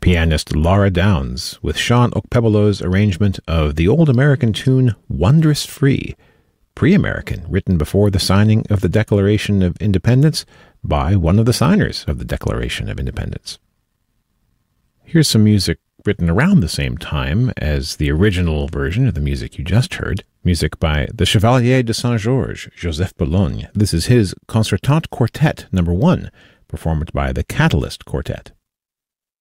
pianist Laura Downs with Sean Okpebolo's arrangement of the old American tune Wondrous Free, pre-American, written before the signing of the Declaration of Independence by one of the signers of the Declaration of Independence. Here's some music written around the same time as the original version of the music you just heard, music by the Chevalier de Saint-Georges, Joseph Bologne. This is his Concertante Quartet No. 1, performed by the Catalyst Quartet.